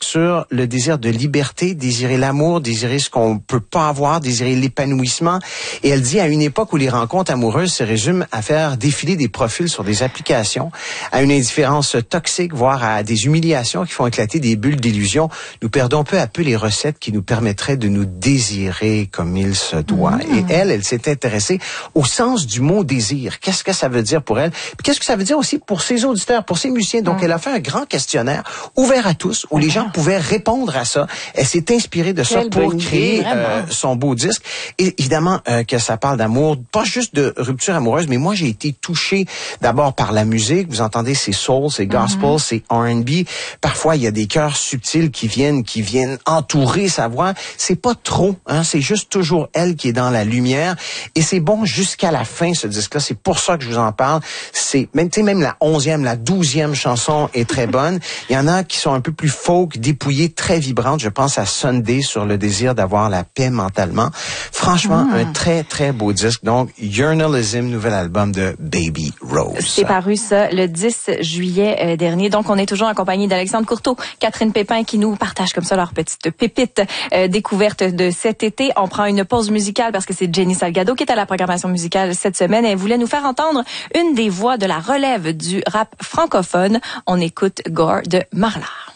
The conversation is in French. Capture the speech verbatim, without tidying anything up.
sur le désir de liberté, désirer l'amour, désirer ce qu'on peut pas avoir, désirer l'épanouissement. Et elle dit à une époque où les rencontres amoureuses se résument à faire défiler des profils sur des applications, à une indifférence toxique, voire à des humiliations qui font éclater des bulles d'illusion, nous perdons peu à peu les recettes qui nous permettraient de nous désirer comme il se doit. Mmh. Et elle, elle s'est intéressée au sens du mot désir. Qu'est-ce que ça veut dire pour elle? Puis qu'est-ce que ça veut dire aussi pour ses auditeurs, pour ses musiciens? Donc, mmh. elle a fait un grand questionnaire ouvert à tous, où mmh. les gens pouvaient répondre à ça. Elle s'est inspirée de ça Quelle pour créer euh, son beau disque. Et évidemment euh, que ça parle d'amour, pas juste de rupture amoureuse, mais moi, j'ai été touché d'abord par la musique. Vous entendez, c'est soul, c'est gospel, mmh. c'est R and B. Parfois, il y a des chœurs subtils qui viennent, qui viennent entourer sa voix. C'est pas trop, hein. C'est juste toujours elle qui est dans la lumière. Et c'est bon jusqu'à la fin, ce disque-là. C'est pour ça que je vous en parle. C'est, même, tu sais, même la onzième, la douzième chanson est très bonne. Il y en a qui sont un peu plus folk, dépouillées, très vibrantes. Je pense à Sunday sur le désir d'avoir la paix mentalement. Franchement, mmh. un très, très beau disque. Donc, Journalism, nouvel album de Baby Rose. C'est paru ça le dix juillet euh, dernier. Donc, on est toujours accompagné d'Alexandre Courteau, Catherine Pépin qui nous partagent comme ça leur petite pépite euh, découverte de cet été. On prend une pause musicale parce que c'est Jenny Salgado qui est à la programmation musicale cette semaine. Elle voulait nous faire entendre une des voix de la relève du rap francophone. On écoute Gore de Marlar.